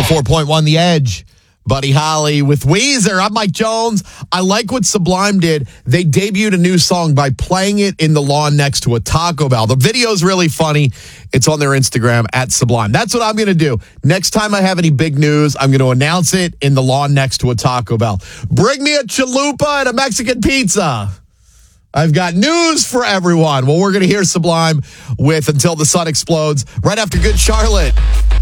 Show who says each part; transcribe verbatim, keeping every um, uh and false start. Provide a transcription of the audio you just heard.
Speaker 1: ninety-four point one The Edge. Buddy Holly with Weezer. I'm Mike Jones. I like what Sublime did. They debuted a new song by playing it in the lawn next to a Taco Bell. The video's really funny. It's on their Instagram at Sublime. That's what I'm going to do. Next time I have any big news, I'm going to announce it in the lawn next to a Taco Bell. Bring me a chalupa and a Mexican pizza. I've got news for everyone. Well, we're going to hear Sublime with Until the Sun Explodes right after Good Charlotte.